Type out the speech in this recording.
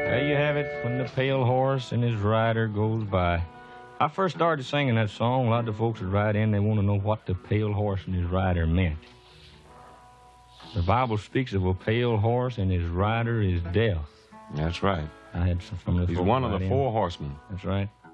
There you have it, When the Pale Horse and His Rider Goes By. I first started singing that song. A lot of the folks would write in, they want to know what the pale horse and his rider meant. The Bible speaks of a pale horse and his rider is death. That's right. I had some of the He's folks one of write the in. 4 horsemen. That's right.